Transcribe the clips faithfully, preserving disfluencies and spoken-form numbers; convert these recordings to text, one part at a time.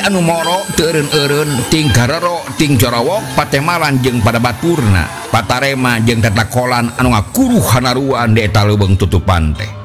anu moro teureun-eureun ting garero ting jorowok patemalan jeung pada baturna patarema jeung tatakolan anu ngakuruh hanaruan di eta leubeung tutupan teh.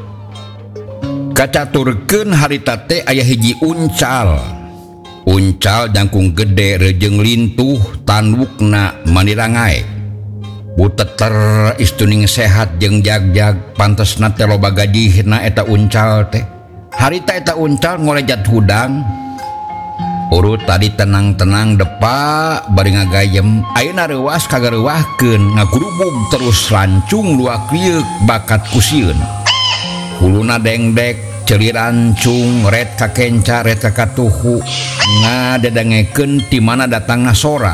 Kacaturkeun harita teh aya hiji uncal. Uncal jangkung gede rejeung lintuh tanwukna manirangae. Buteter istuning sehat jeung jagjag pantesna teh loba gajihna eta uncal teh. Harita eta uncal ngolejat hudang. Urut tadi tenang-tenang depa bari ngagayem ayeuna reuas kagareuwahkeun ngagurubug terus lancung luak rieuk bakat kusieun. Huluna dengdek celirancung red kakenca red kakatuhu ngadedengekeun ti mana datangna sora.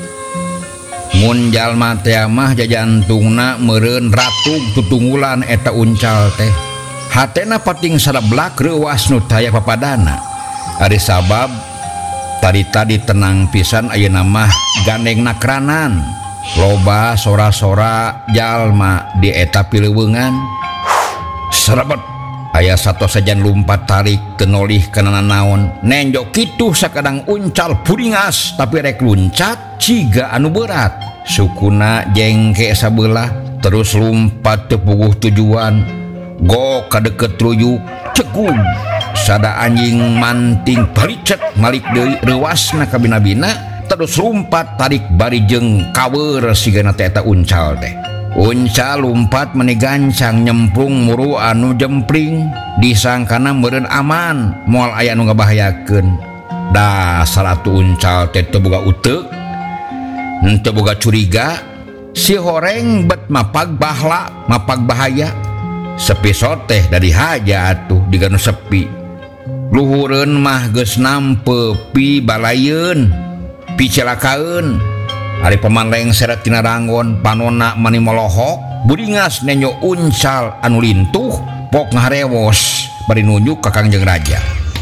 Mun jalma teh mah jajantungna meureun ratug tutunggulan eta uncal teh. Hatena pating sadablak reuas nu taya papadana. Ari sabab tadi-tadi tenang pisan ayeuna mah gandengna kranan. Loba sora-sora jalma di eta pileuweungan. Serebet aya sato sajan lumpat tarik tenolih kana naon nenjok kitu sakadang uncal puringas tapi rek luncat ciga anu berat sukuna jengke sabelah terus lumpat teu puguh tujuan gok ka deukeut ruyuk cegung sada anjing manting baricet malik deui reuasna ka bina-bina terus lumpat tarik bari jeung kawer sigana teh eta uncal teh. Uncal lumpat meni gancang nyemplung muru anu jempling disangkana meureun aman moal aya anu ngabahayakeun. Dasar atuh uncal teh teu boga uteuk henteu boga curiga si horeng bet mapag bahla mapag bahaya sepi soteh dari haja atuh diganu sepi luhureun mah geus nampe pi balayeun pi celakaeun. Ari pamanleng seret tina rangon panonna mani molohok buringas nenyo uncal anu lintuh pok ngaharewos bari nunjuk ka Kangjeng Raja.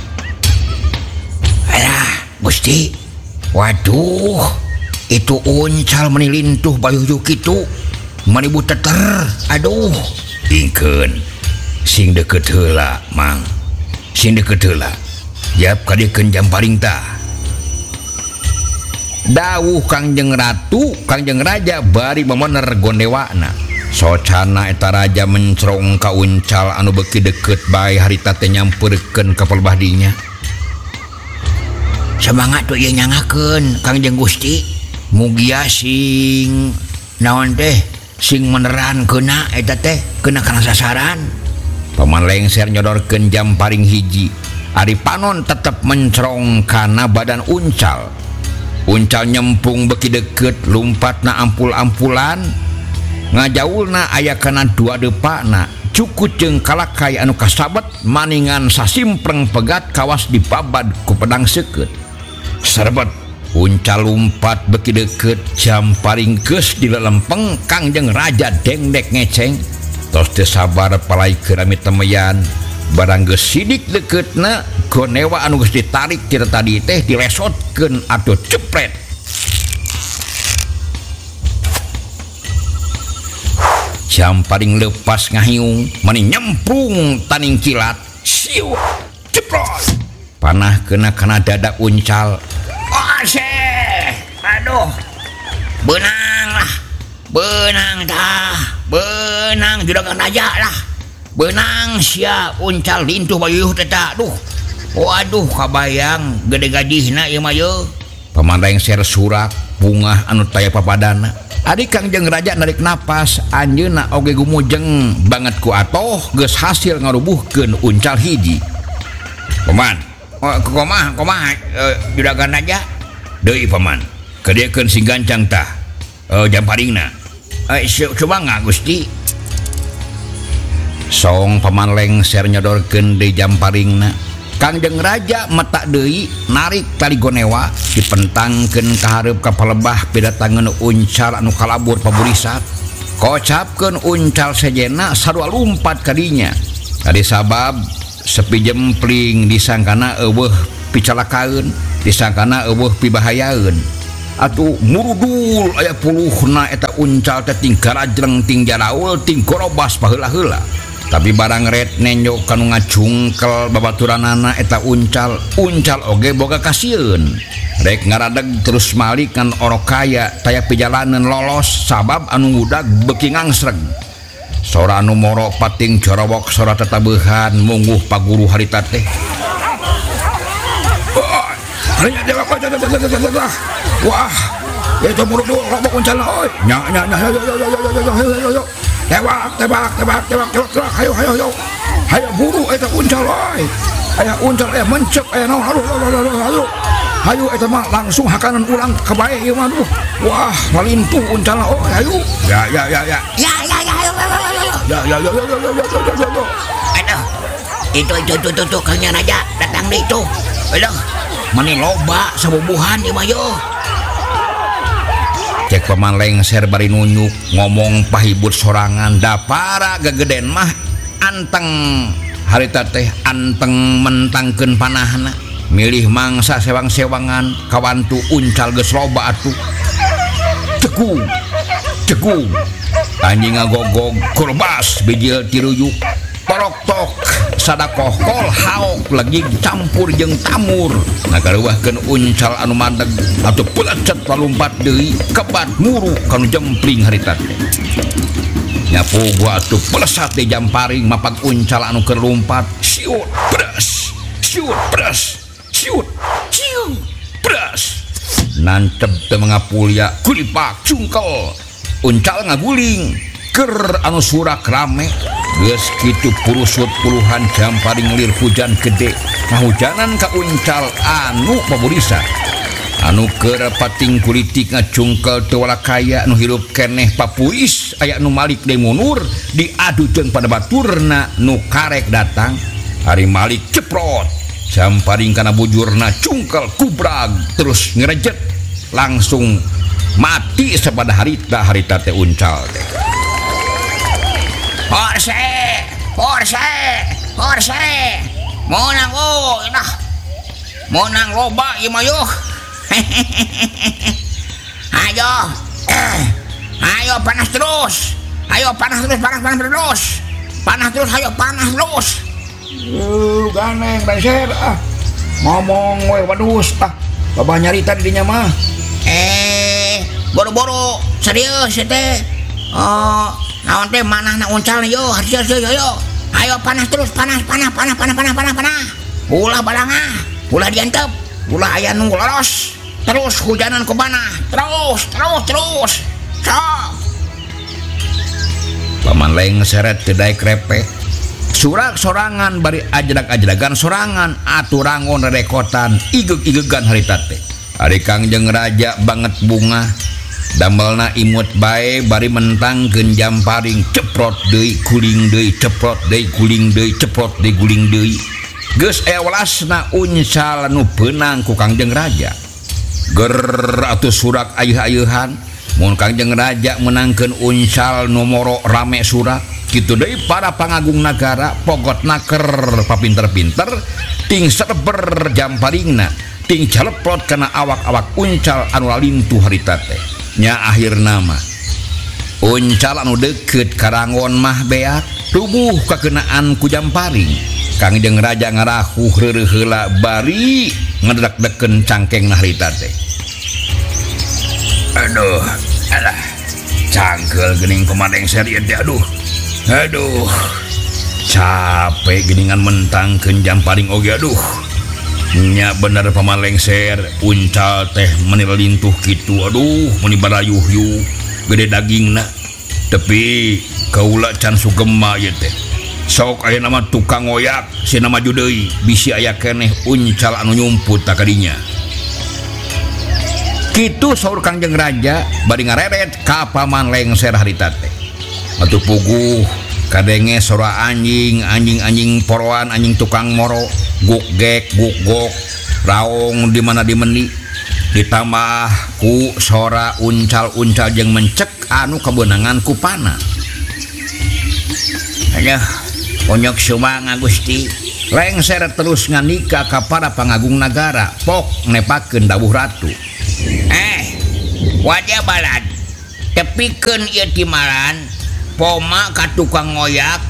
Alah Gusti, waduh itu uncal mani lintuh bayuh kitu mani buteter, aduh ingkeun sing deukeut heula mang sing deukeut heula jap kadiekeun jam paling tah. Dawuh Kangjeng Ratu Kangjeng Raja bari memener gondewakna. Socana eta raja mencrong ka uncal anu beuki deukeut bae harita teh nyampeurkeun ka pelebah dinya. Semangat tuh ieu nyangakeun Kangjeng Gusti. Mugia sing naon teh sing meneran keuna eta teh keuna kana sasaran. Paman lengser nyodorkeun jam paring hiji. Ari panon tetep mencrong kana badan uncal. Uncal nyempung beki deukeut lumpatna ampul-ampulan ngajaulna aya kana dua depana cukut jeung kalakai anu kasabet maningan sasimpreng pegat kawas dipabad ku pedang seukeut. Serebet uncal lumpat beki deukeut jam paring geus di lelempeng Kangjeng Raja dengdek ngeceng tos teu sabar palai keurami temeyan barang geus sidik deukeutna gonewa anu geus ditarik tina tadi teh dilesotkeun atuh cepret. Jam paling lepas ngahiung mani nyemplung taning kilat siu ceprot panah kena kana dada uncal. Aseh aduh benang lah benang dah benang juragan raja lah benang sia uncal lintuh bayuh teh duh. Waduh kabayang gede gajihna ieu mah yeuh. Paman ser surak bungah anu taya papadana. Adi Kangjeng Raja narik napas anjeunna oge gumujeng banget ku atoh geus hasil ngarubuhkeun uncal hiji. Paman, oh, kumaha kumaha uh, juragan raja? Deui paman, kadiekeun sing gancang tah. Uh, jam paringna. Eh uh, coba enggak Gusti? Song paman lengser nyodorkeun deui jam paringna. Kangjeng Raja metak deui narik tali gonewa dipentangkeun ka hareup ka palebah pidatangeun uncal anu kalabur paburisat. Kocapkeun uncal sejenna sarua lumpat ka dinya. Tadi sabab sepi jempling disangkana eueuh picalakaeun, disangkana eueuh pibahayaeun. Atuh murudul aya puluhna eta uncal teh ting garajreng ting jaraul ting gorobas paheula-heula. tapi barang red nenyo kanu ngacungkel babaturanana eta uncal uncal oge boga kasieun rek ngaradeg terus malik kan oro kaya taya pijalanan lolos sabab anu budak beuki ngangsreg sora anu moro pating corowok sora tetabehan mungguh paguru harita teh wah itu muruk dulu robok uncalna oi nya nya nya yo yo yo yo yo yo yo yo tebak tebak tebak tebak tebak hayo hayo hayo hayo buru eta uncal oi aya uncal aya mencek aya naon aduh aduh aduh hayo eta mah langsung hakanan ulang ka bae ieu mah aduh wah malintuh uncalna oi hayo ya ya ya ya Ya ya ya ya ya ya ya ya ya ya ya aduh itu itu itu itu kanya raja datang deh itu aduh mani loba sabubuhan ieu mah yo cek paman lengser bari nunyuk ngomong pahibut sorangan da para gageden mah anteng harita teh anteng mentangkeun panahna milih mangsa sewang-sewangan kawantu uncal geus loba atuh cekung cekung anjing ngagogog kurbas bijil tiruyuk torok-tok sadakoh kol haok lagi campur jeung tamur ngagaruwahkeun uncal anu madeg atuh pelecet palumpat deui kebat muru kanu jempling harita teh nyapu gua atuh pelesat di jamparing mapag uncal anu keur lumpat siut bras siut bras siut siut bras nancep teu mangapulya kulipak cungkel uncal ngaguling ker anu surak rame geus kitu purusut puluhan jamparing lir hujan gede ngahujanan ka uncal anu paburisa anu keur pating kulitik ngacungkel teu walakaya anu hirup keneh papuis aya nu malik deui munur diadu jeung pada baturna nu karek datang hari malik ceprot jamparing kana bujurna cungkel kubrag terus ngerejet langsung mati sabada harita harita teh uncal teh Horse, horse, horse, monang oh, nah, monang loba ieu mah yuh. Ayo, ayo panas terus, ayo panas terus, panas panas terus, panas terus, ayo panas terus. Yuh, ganeng beser ah, ngomong we wadus ah, babah nyarita di dinya mah. Eh, boro-boro serius teh. Oh. Naon teh manahna uncal yo, harus yo yo. Ayo panas terus, panas, panas, panas, panas, panas, panas, panas. Ulah balangah, ulah diantep, ulah aya nu lolos. Terus hujanan ke mana? Terus, terus, terus. Sok. Paman lengseret teu daek repeh. Surak sorangan bari ajrak-ajragan sorangan aturangon rerekotan igeg-igegan harita teh. Ari Kangjeng Raja banget bunga damelna imut bae bari mentangkeun jamparing ceprot deui kuling deui ceprot deui kuling deui ceprot deui guling deui geus aya welasna uncal nu beunang ku Kangjeng Raja ger atuh surak ayeuh-ayeuhan mun Kangjeng Raja menangkeun uncal nu moro rame surak kitu deui para pangagung nagara pogotna keur papinter-pinter ting serber jamparingna ting caleplot kana awak-awak uncal anu lalintuh harita teh nya akhir nama uncal anu deukeut karangon mah beak tubuh kakenaan ku jamparing Kangjeng Raja ngarahuh reureuh heula bari ngedek-deken cangkengna harita teh aduh alah cangkel geuning kumadeng seriet teh aduh aduh capek geuningan mentangkeun jamparing oge aduh nya bener paman lengser uncal teh meni lintuh kitu aduh meni barayuh-yuh gede dagingna tapi kaula can sugema ieu teh sok aya nama tukang ngoyak cenah maju deui bisi aya keneh uncal anu nyumput ta kadinya kitu saur Kangjeng Raja bari ngareret ka paman lengser harita teh atuh puguh kadenge sora anjing anjing-anjing poroan anjing tukang moro guk gek guk gok raung di mana di meni ditambah ku sora uncal-uncal jeung mencek anu kabeunangan ku panah aduh ponyok sumanga Gusti lengser terus ngandika ka para pangagung nagara pok nepakeun dawuh ratu eh wajah balad tepikeun ieu timaran poma ka tukang ngoyak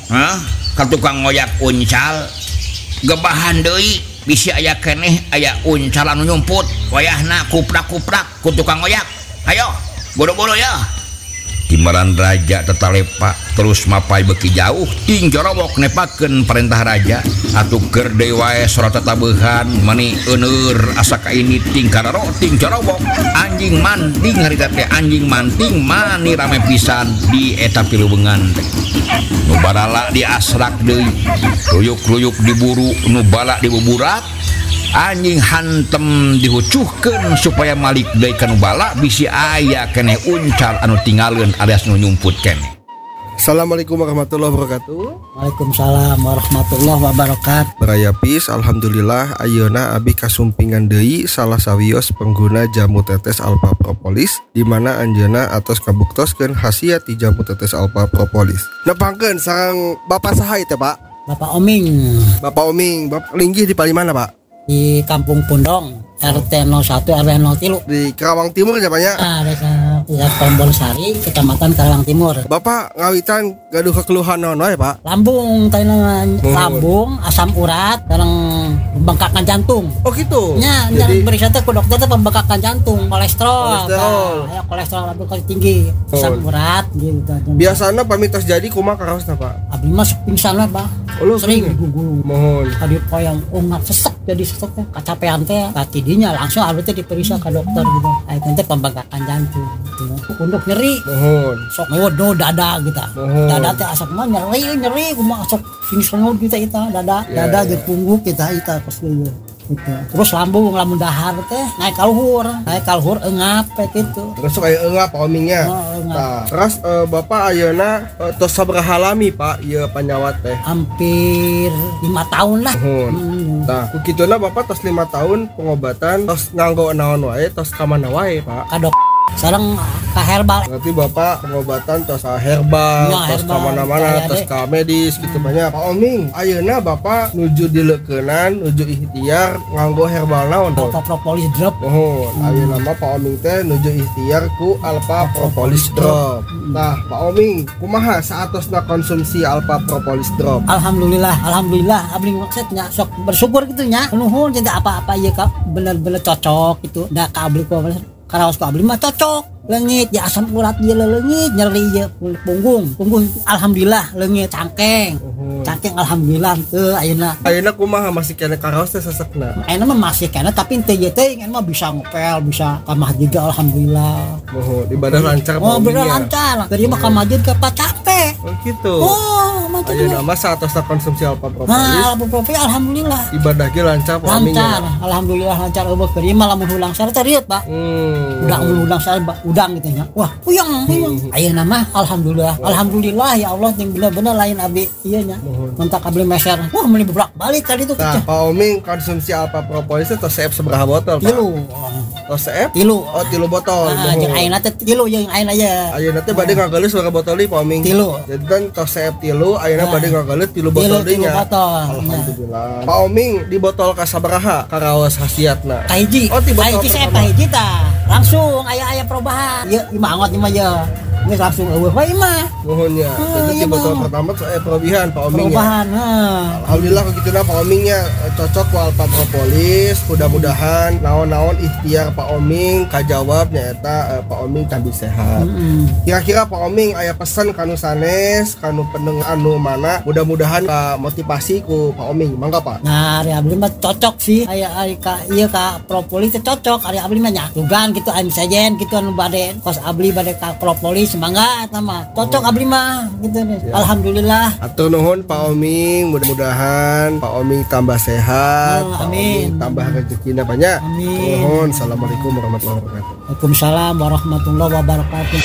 Hah? Ka tukang ngoyak uncal gebahan deui bisi aya keneh aya uncal anu nyumput wayahna kuprak-kuprak ku tukang ngoyak. Ayo boro-boro ya. Timbaran raja tetalepa terus mapai beki jauh ting jorobok nepakeun perintah raja atuh keur deui wae sora tatabehan mani euneur asa ka ini ting kararo ting jorobok anjing manting harita teh anjing manting mani rame pisan di eta pilubeungan teh nu barala diasrak deui ruyuk-ruyuk diburu nu bala dibuburak anjing hantem dihucuhkeun supaya malik deui ka nu bala bisi aya keneh uncal anu tinggalkeun alias nu nyumput keneh. Assalamualaikum warahmatullahi wabarakatuh. Waalaikumsalam warahmatullahi wabarakatuh. Baraya Pis, alhamdulillah ayeuna abi kasumpingan deui salah sawios pengguna jamu tetes Alpha Propolis di mana anjeunna atos kabuktoskeun khasiat ti jamu tetes Alpha Propolis. Nepangkeun sareng Bapak saha teh, Pak? Bapak Oming Bapak Oming, Bapak linggih di palimana, Pak? di Kampung Pundong R T nol satu R W nol tiga Di Karawang Timur ya, Pak ya? ah desa desa Tombol Sari Kecamatan Karawang Timur. Bapak ngawitan gaduh kekeluhan naon wae, Pak? Lambung tanya Oh. lambung asam urat sareng pembengkakan jantung. Oh gitu. Nya nya periksa teh ku dokter teh pembengkakan jantung, kolesterol. Kolesterol. Nah, ya kolesterol lambung kali tinggi, asam Oh. urat gitu. Biasana pamitos jadi kumaha karaosna, Pak? Abdi mah sok pingsan we, Bang. Oh, lu Sering pingsan? digugulu. Mohon. Tadi koyang ungat sesek jadi sesek teh kacapean teh tadi dinya langsung abdi teh diperiksa ke dokter gitu. Ai teh pembengkakan jantung gitu. Untuk nyeri Mohon. sok ngewodo dada gitu. Oh. Dada teh asap mah nyeri nyeri kumaha sok sini sengot kita kita dada Ya, dada ya. jeung punggung kita kita pas gitu. Gitu. Terus lambung lamun dahar teh naik ka luhur, naik ka luhur eungap kayak gitu. Terus kayak enggak Pak Omingnya. Oh, eungap. Nah, terus eh, Bapak ayeuna eh, tos sabaraha lami Pak ieu panyawat teh? Hampir lima tahun lah. Mohon. Hmm. Nah, kukituna Bapak tos lima tahun pengobatan tos nganggo naon wae tos ka mana wae Pak? Kadok sareng ka herbal. Berarti Bapak pengobatan tos ka herbal, Ya, tos ka herbal, mana-mana, kaya tos deh. ka medis gitu banyak. Pak Oming, ayeuna Bapak nuju dileukeunan, nuju ikhtiar nganggo herbal naon? Pak? Alpha Propolis drop. Mohon, ayeuna mah Pak Oming teh nuju ikhtiar ku Alpha Propolis Drop. Nah, Pak Oming, kumaha saatosna konsumsi Alpha Propolis Drop? Alhamdulillah, alhamdulillah abdi maksudnya sok bersyukur gitu nya. Nuhun cinta apa-apa ieu ka bener-bener cocok gitu. Da ka abdi ku karaos ku abdi mah cocok. Leungit ya asam urat ieu leungit nyeri ieu punggung. Punggung alhamdulillah leungit cangkeng. Uhum. Cangkeng alhamdulillah teu ayeuna. Ayeuna kumaha masih kena karaos teh sesekna? Ayeuna mah masih kena tapi teu ieu teh mah bisa ngepel, bisa ka masjid alhamdulillah. Mohon ibadah lancar Pak Oh, bener Oming ya? lancar. Dari mah ka masjid ke pak capek. Oh gitu. Oh, mantap. Ayeuna mah saatosna konsumsi Alpha Propolis Nah, Alpha Propolis alhamdulillah. ibadah ge lancar Pak Oming Lancar, ya? alhamdulillah lancar eueuh keur ieu mah lamun hulang sare teh riet, Pak. Hmm. Udang ulang sare ba- udang gitu nya. Wah, puyeng, puyeng. Ayeuna mah alhamdulillah. Alhamdulillah ya Allah yang bener-bener lain abdi ieu nya. Mentak abdi meser. Wah, meuli bolak-balik tadi tuh Nah, keceh. Pak Oming konsumsi Alpha Propolis teh tos seep sabaraha botol Pak? Tilu. Tos seep? Tilu. Oh, tilu botol. Ah, jeung Mohon. ayeuna teh tilu jeung ayeuna ya. Ayeuna teh bade ngageuleus berapa botol deui Pak Oming? Tilu. Jadi kan tos seep tilu, ayeuna Ah. bade ngageuleus tilu Tilu botol deui tilu nya. botol. Alhamdulillah. Pak Oming di botol ka sabaraha karaos khasiatna? Kahiji. Oh, ti botol Kahiji saya pertama. kahiji tah. Langsung aya-aya perubahan. Ieu imah angot imah ya. Geus langsung eueuh wae imah. Nuhunnya. Oh, Jadi iya, di botol Bang. pertama tuh eh perubahan Pak Oming ya. Perubahan. Heeh. Alhamdulillah begitulah Pak Omingnya eh, cocok ku Alpha Propolis. Mudah-mudahan naon-naon ikhtiar Pak Oming kajawab nyaeta eh, Pak Oming tambah sehat. Heeh. Kira-kira Pak Oming aya pesan kanu sanes, kanu pendengar anu mana? Mudah-mudahan ka motivasi ku Pak Oming. Mangga Pak. Nah, ari abdi mah cocok sih. Aya ari ka ieu ka propolis teh cocok. Ari abdi mah nya dugan gitu anu sajen gitu anu bade kos abdi bade ka propolis mangga eta mah. Cocok abdi mah gitu nih. Ya. Alhamdulillah. Atur nuhun Pak Oming, mudah-mudahan Pak Oming tambah sehat, Oh, Pak amin. Oming tambah rezekina banyak. Amin. Nuhun. Assalamualaikum warahmatullahi wabarakatuh. Waalaikumsalam warahmatullahi wabarakatuh.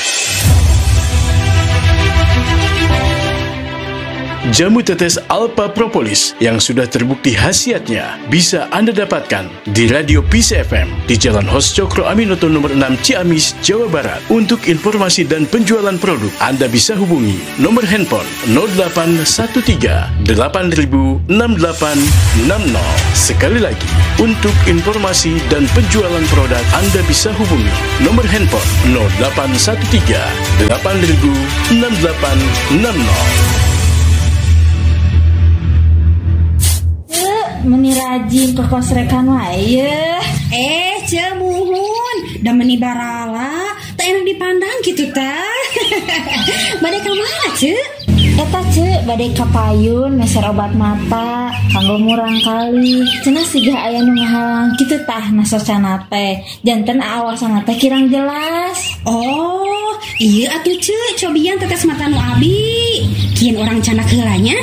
Jamu tetes Alpha Propolis yang sudah terbukti khasiatnya bisa Anda dapatkan di Radio Peace F M di Jalan Hos Cokro Aminoto nomor enam Ciamis, Jawa Barat. Untuk informasi dan penjualan produk, Anda bisa hubungi nomor handphone nol delapan satu tiga delapan nol enam delapan enam nol. Sekali lagi, untuk informasi dan penjualan produk, Anda bisa hubungi nomor handphone nol delapan satu tiga delapan nol enam delapan enam nol. meni rajin ke kosrekan wae. Eh, cemuhun, da meni barala, tak enak dipandang gitu tah. Bade ka mana, Ce? Eta ce badai kapayun meser obat mata kanggo murang kali cenah siga aya nu ngahalang kitu tah nasocana teh janten aawasana teh kirang jelas. Oh iya atuh Ce, cobian tetes mata nu abi kieu orang canak heulanya.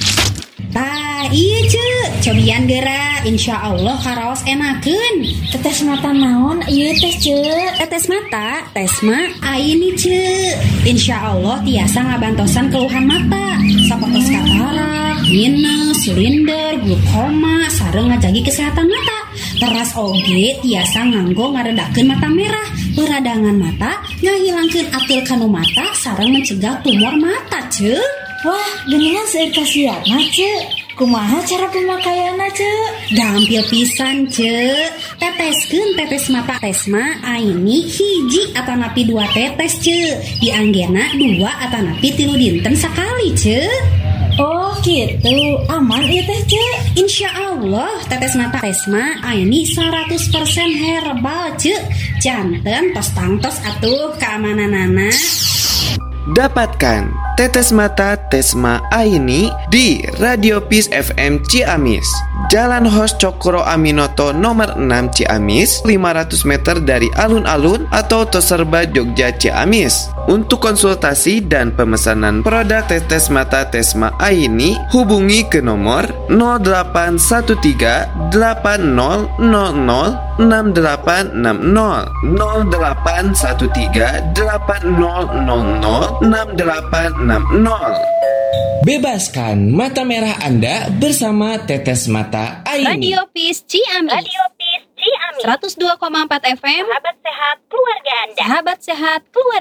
Tah iya Ce, cobian geura insyaallah karaos enakeun. Tetes mata naon ieu teh ce? Tetes mata tes mah aini Ce, insyaallah tiasa ngabantosan keluhan mata sapotos katarak, minus, silinder, glaukoma sareng ngajagi kesehatan mata. Teras oge tiasa nganggo ngaredakeun mata merah, peradangan mata, ngahilangkeun atil kanu mata sareng mencegah tumor mata Ce. Wah, geuningan seueur kasiatna ce. Kumaha cara pemakaianna ce? Gampil pisan Ce. Teteskeun tetes mata Tesma aini hiji atanapi dua tetes Ce. Dianggena dua atanapi tilu dinten sakali Ce. Oh gitu, aman ieu teh ce. Insyaallah tetes mata Tesma aini seratus persen herbal Ce. Janten tos tangtos atuh keamananana. Dapatkan tetes mata Tesma Aini di Radio Peace F M Ciamis, Jalan Hos Cokro Aminoto nomor enam Ciamis, lima ratus meter dari alun-alun atau Toserba Jogja Ciamis. Untuk konsultasi dan pemesanan produk tetes mata Tesma Aini, hubungi ke nomor nol delapan satu tiga delapan nol nol nol enam delapan enam nol nol delapan satu tiga delapan nol nol nol enam delapan enam nol. Bebaskan mata merah Anda bersama Tetes Mata Aini. Radio Peace Ciamis. Radio Peace Ciamis. seratus dua koma empat F M. Sahabat sehat keluarga Anda. Sahabat sehat keluarga